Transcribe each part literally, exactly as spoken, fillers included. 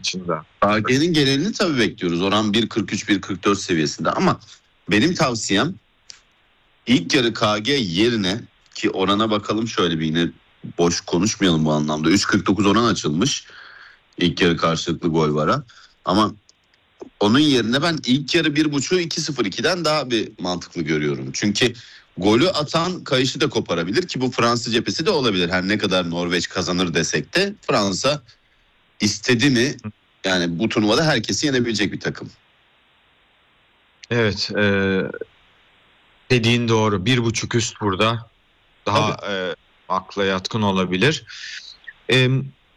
maçında. K G'nin genelini tabii bekliyoruz. Oran bir kırk üç bir kırk dört seviyesinde ama benim tavsiyem ilk yarı K G yerine, ki orana bakalım şöyle bir, yine boş konuşmayalım bu anlamda. üç kırk dokuz oran açılmış. İlk yarı karşılıklı gol vara. Ama onun yerine ben ilk yarı bir buçuk iki sıfır ikiden daha bir mantıklı görüyorum. Çünkü golü atan kayışı da koparabilir ki bu Fransız cephesi de olabilir. Her ne kadar Norveç kazanır desek de Fransa istedi mi yani bu turnuvada herkesi yenebilecek bir takım. Evet, e, dediğin doğru. Bir buçuk üst burada daha e, akla yatkın olabilir. E,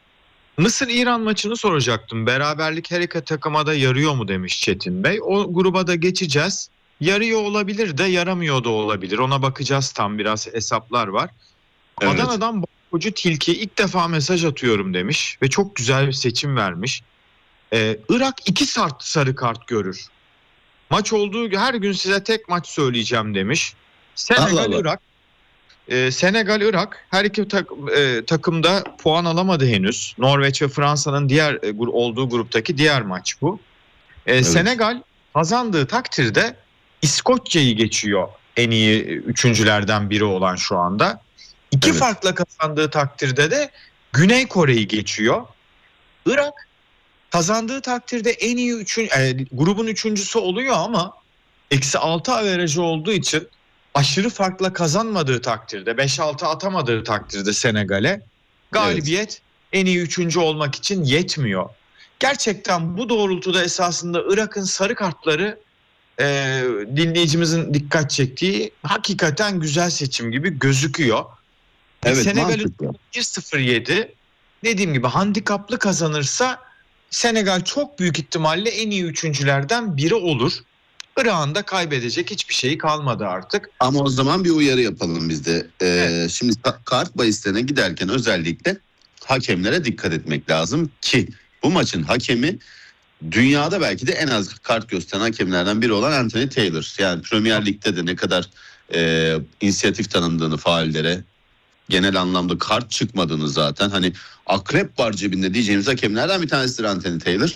Mısır-İran maçını soracaktım. Beraberlik her iki takıma da yarıyor mu demiş Çetin Bey. O gruba da geçeceğiz. Yarıyor olabilir de yaramıyor da olabilir. Ona bakacağız, tam biraz hesaplar var. Evet. Adana'dan Hoca Tilki ilk defa mesaj atıyorum demiş ve çok güzel bir seçim vermiş. Ee, Irak iki sarı, sarı kart görür. Maç olduğu her gün size tek maç söyleyeceğim demiş. Senegal Irak. Ee, Senegal Irak her iki tak, e, takımda puan alamadı henüz. Norveç ve Fransa'nın diğer e, olduğu gruptaki diğer maç bu. Ee, Evet. Senegal kazandığı takdirde İskoçya'yı geçiyor, en iyi üçüncülerden biri olan şu anda. İki Evet. farkla kazandığı takdirde de Güney Kore'yi geçiyor. Irak kazandığı takdirde en iyi üçün, e, grubun üçüncüsü oluyor ama eksi altı averajı olduğu için aşırı farkla kazanmadığı takdirde, beş altı atamadığı takdirde Senegal'e galibiyet evet. en iyi üçüncü olmak için yetmiyor. Gerçekten bu doğrultuda esasında Irak'ın sarı kartları e, dinleyicimizin dikkat çektiği hakikaten güzel seçim gibi gözüküyor. Evet, Senegal'in bir sıfır yedi, dediğim gibi handikaplı kazanırsa Senegal çok büyük ihtimalle en iyi üçüncülerden biri olur. Irak'ın da kaybedecek hiçbir şeyi kalmadı artık. Ama o zaman bir uyarı yapalım biz de. Ee, evet. Şimdi kart bahislerine giderken özellikle hakemlere dikkat etmek lazım ki bu maçın hakemi dünyada belki de en az kart gösteren hakemlerden biri olan Anthony Taylor. Yani Premier Lig'de de ne kadar e, inisiyatif tanındığını faullere, genel anlamda kart çıkmadığını, zaten hani akrep var cebinde diyeceğimiz hakemlerden bir tanesidir Anthony Taylor.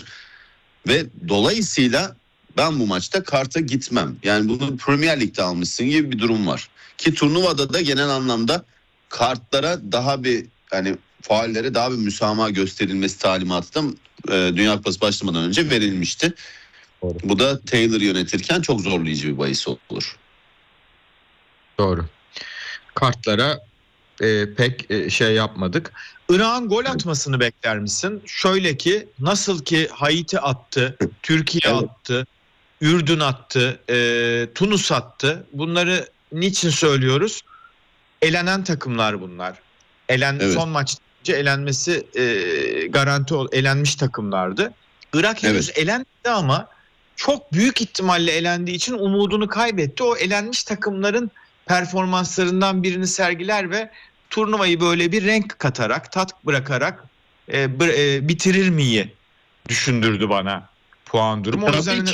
Ve dolayısıyla ben bu maçta karta gitmem. Yani bunu Premier Lig'de almışsın gibi bir durum var. Ki turnuvada da genel anlamda kartlara daha bir, hani faullere daha bir müsamaha gösterilmesi talimatı da e, Dünya Kupası başlamadan önce verilmişti. Doğru. Bu da Taylor yönetirken çok zorlayıcı bir bahis olur. Doğru. Kartlara e, pek e, şey yapmadık. Irak'ın gol atmasını bekler misin? Şöyle ki, nasıl ki Haiti attı, Türkiye Evet. attı, Ürdün attı, e, Tunus attı. Bunları niçin söylüyoruz? Elenen takımlar bunlar. Elen, evet. Son maçta elenmesi e, garanti ol, elenmiş takımlardı. Irak henüz evet. elenmedi ama çok büyük ihtimalle elendiği için umudunu kaybetti. O elenmiş takımların performanslarından birini sergiler ve turnuvayı böyle bir renk katarak, tat bırakarak e, e, bitirir miyi düşündürdü bana puan durumu. O yüzden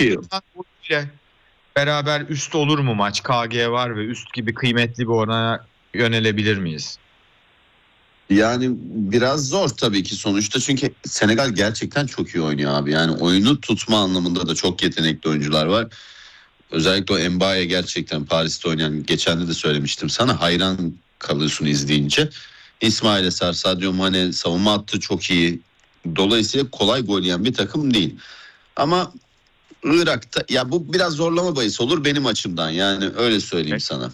beraber üst olur mu maç? K G var ve üst gibi kıymetli bir orana yönelebilir miyiz? Yani biraz zor tabii ki sonuçta, çünkü Senegal gerçekten çok iyi oynuyor abi. Yani oyunu tutma anlamında da çok yetenekli oyuncular var. Özellikle o Mbaye, gerçekten Paris'te oynayan, geçen de de söylemiştim sana, hayran kalıyorsun izleyince. İsmail Eser, Sadio Mane savunma hattı çok iyi. Dolayısıyla kolay gol yiyen bir takım değil. Ama Irak'ta ya bu biraz zorlama bahis olur benim açımdan, yani öyle söyleyeyim evet. sana.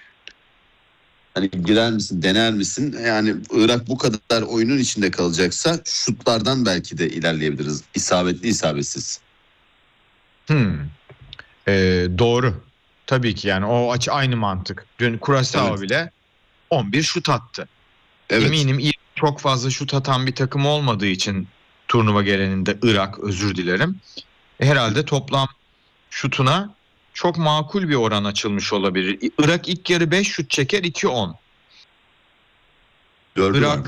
Hani girer misin, dener misin? Yani Irak bu kadar oyunun içinde kalacaksa şutlardan belki de ilerleyebiliriz. İsabetli, isabetsiz. Hmm. Ee, doğru. Tabii ki, yani o açı aynı mantık. Dün Curaçao evet. bile on bir şut attı. Evet. Eminim iyi, çok fazla şut atan bir takım olmadığı için turnuva geleninde Irak, özür dilerim. Herhalde toplam şutuna çok makul bir oran açılmış olabilir. Irak ilk yarı beş şut çeker, iki on. Irak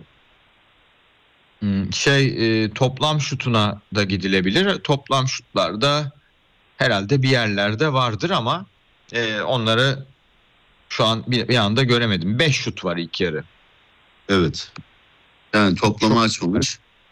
şey e, toplam şutuna da gidilebilir. Toplam şutlarda herhalde bir yerlerde vardır ama e, onları şu an bir, bir anda göremedim. beş şut var ilk yarı. Evet. Yani toplama çok açmamış.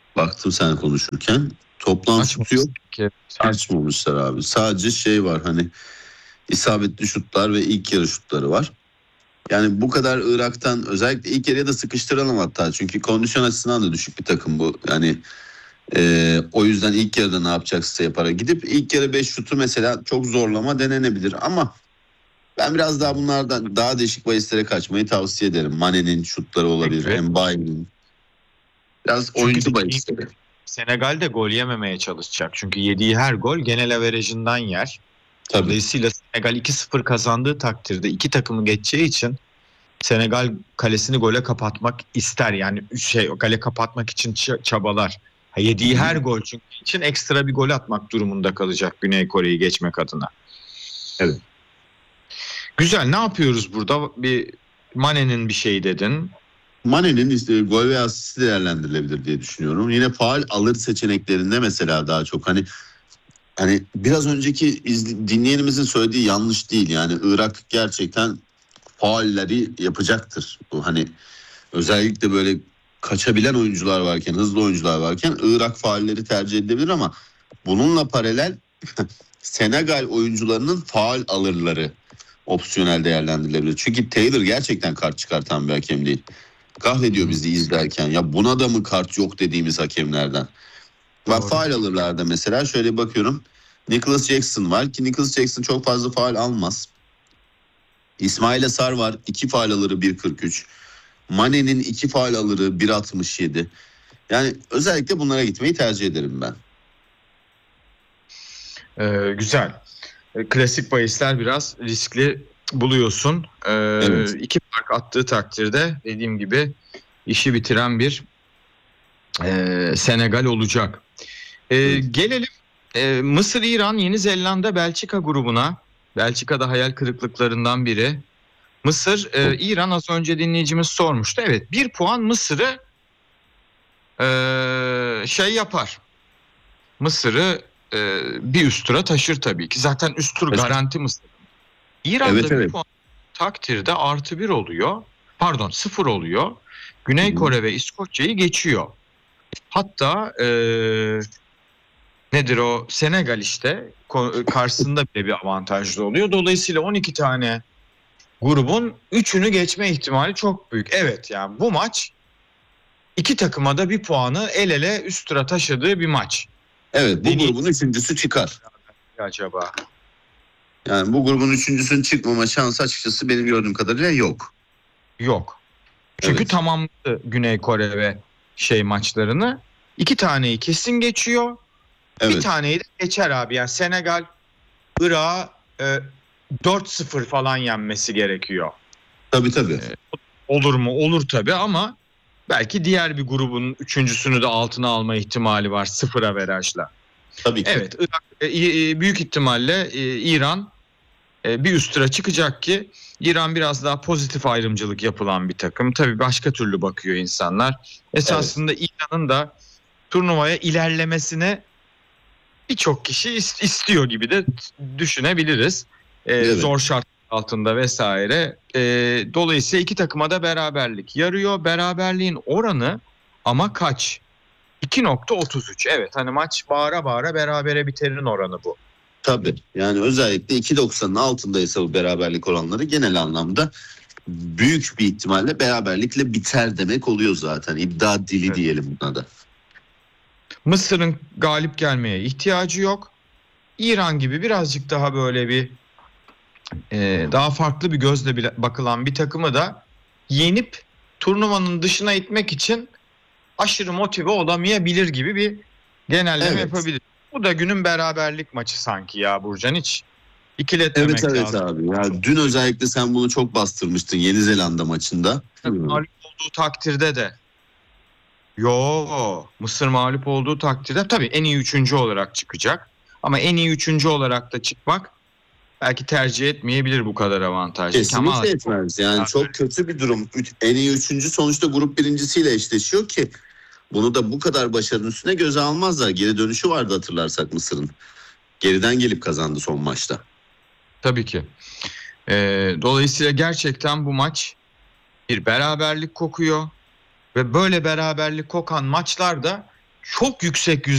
Baktım sen konuşurken. Toplam şutu yok. Açmamışlar abi. Sadece şey var, hani isabetli şutlar ve ilk yarı şutları var. Yani bu kadar Irak'tan özellikle ilk yarıya da sıkıştıralım hatta. Çünkü kondisyon açısından da düşük bir takım bu. Yani e, o yüzden ilk yarıda ne yapacaksa yapara gidip ilk yarı beş şutu mesela çok zorlama denenebilir ama ben biraz daha bunlardan daha değişik bahislere kaçmayı tavsiye ederim. Mane'nin şutları olabilir, Evet. Mbaye'nin. Biraz Çünkü oyuncu bahisleri. Senegal de gol yememeye çalışacak. Çünkü yediği her gol genel averajından yer. Tabii. Dolayısıyla Senegal iki sıfır kazandığı takdirde iki takımı geçeceği için Senegal kalesini gole kapatmak ister. Yani şey kale kapatmak için çabalar. Yediği her gol çünkü için ekstra bir gol atmak durumunda kalacak Güney Kore'yi geçmek adına. Evet. Güzel, ne yapıyoruz burada? Bir Mane'nin bir şey dedin. Mane'nin işte gol ve asisti değerlendirilebilir diye düşünüyorum. Yine faul alır seçeneklerinde mesela daha çok hani hani biraz önceki izli, dinleyenimizin söylediği yanlış değil. Yani Irak gerçekten faulleri yapacaktır. Bu hani özellikle böyle kaçabilen oyuncular varken, hızlı oyuncular varken Irak faulleri tercih edilebilir ama bununla paralel Senegal oyuncularının faul alırları opsiyonel değerlendirilebilir. Çünkü Taylor gerçekten kart çıkartan bir hakem değil. Kahrediyor bizi izlerken. Ya buna da mı kart yok dediğimiz hakemlerden. Ben faul alırlarda mesela şöyle bakıyorum. Nicholas Jackson var ki Nicholas Jackson çok fazla faul almaz. İsmail Asar var. iki faul alırı bir kırk üç. Mane'nin iki faul alırı bir altmış yedi. Yani özellikle bunlara gitmeyi tercih ederim ben. Ee, güzel. Klasik bahisler biraz riskli buluyorsun. Ee, Evet. İki fark attığı takdirde dediğim gibi işi bitiren bir e, Senegal olacak. Ee, Evet. Gelelim e, Mısır, İran, Yeni Zelanda, Belçika grubuna. Belçika'da hayal kırıklıklarından biri. Mısır, e, İran az önce dinleyicimiz sormuştu. Evet, bir puan Mısır'ı e, şey yapar. Mısır'ı e, bir üst tura taşır tabii ki. Zaten üst tur garanti Mısır. İran'da Evet, bir evet. puan takdirde artı bir oluyor. Pardon sıfır oluyor. Güney Kore ve İskoçya'yı geçiyor. Hatta e, nedir o Senegal işte karşısında bile bir avantajlı oluyor. Dolayısıyla on iki tane grubun üçünü geçme ihtimali çok büyük. Evet yani bu maç iki takıma da bir puanı el ele üst tura taşıdığı bir maç. Evet bu Deneyim grubun üçüncüsü çıkar. acaba? Yani bu grubun üçüncüsünün çıkmama şansı açıkçası benim gördüğüm kadarıyla yok. Yok. Çünkü Evet. tamamladı Güney Kore ve şey maçlarını. İki taneyi kesin geçiyor. Evet. Bir taneyi de geçer abi. Yani Senegal Irak'a e, dört sıfır falan yenmesi gerekiyor. Tabii tabii. E, olur mu? Olur tabii ama belki diğer bir grubun üçüncüsünü de altına alma ihtimali var sıfır averajla. Tabii ki. Evet, Irak, e, büyük ihtimalle e, İran e, bir üst tura çıkacak ki İran biraz daha pozitif ayrımcılık yapılan bir takım. Tabii başka türlü bakıyor insanlar. Esasında evet. İran'ın da turnuvaya ilerlemesine birçok kişi istiyor gibi de düşünebiliriz. Ee, evet. Zor şart altında vesaire. Ee, dolayısıyla iki takıma da beraberlik yarıyor. Beraberliğin oranı ama kaç? iki nokta otuz üç. Evet hani maç bağıra bağıra berabere biterin oranı bu. Tabii yani özellikle iki doksanın altındaysa bu beraberlik oranları genel anlamda büyük bir ihtimalle beraberlikle biter demek oluyor zaten. İddia dili evet. diyelim buna da. Mısır'ın galip gelmeye ihtiyacı yok. İran gibi birazcık daha böyle bir e, daha farklı bir gözle bakılan bir takımı da yenip turnuvanın dışına itmek için aşırı motive olamayabilir gibi bir genelleme evet. yapabilir. Bu da günün beraberlik maçı sanki ya Burcan, hiç ikiletmemek evet, evet lazım. Abi. Ya dün özellikle sen bunu çok bastırmıştın Yeni Zelanda maçında. Mağlup olduğu takdirde de. Yo, Mısır mağlup olduğu takdirde tabii en iyi üçüncü olarak çıkacak. Ama en iyi üçüncü olarak da çıkmak belki tercih etmeyebilir bu kadar avantajlı. Kesinlikle Kemal etmez. Yani abi. Çok kötü bir durum. En iyi üçüncü sonuçta grup birincisiyle eşleşiyor ki bunu da bu kadar başarının üstüne göze almazlar. Geri dönüşü vardı hatırlarsak Mısır'ın. Geriden gelip kazandı son maçta. Tabii ki. Ee, dolayısıyla gerçekten bu maç bir beraberlik kokuyor. Ve böyle beraberlik kokan maçlarda çok yüksek yüzde